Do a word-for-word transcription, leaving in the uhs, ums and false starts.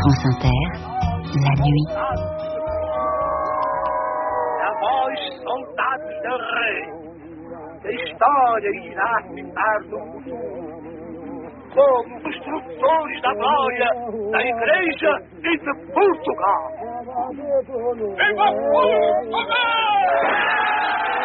France Inter, la nuit. A voz, soldados do rei, a história irá fitar no futuro como construtores da glória da Igreja e de Portugal. Viva Portugal!